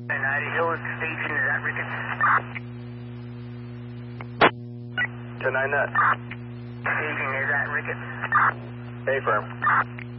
United Hills Station, is that Ricketts? 10-9 net. Station, is that Ricketts? A firm.